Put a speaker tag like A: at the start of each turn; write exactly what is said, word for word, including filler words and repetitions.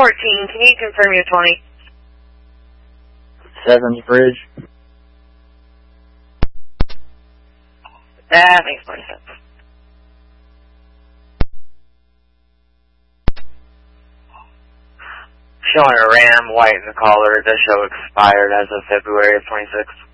A: fourteen, can you confirm your twenty?
B: Seven's Bridge.
A: That makes more sense. Showing a Ram white in the collar. The show expired as of February of twenty-six.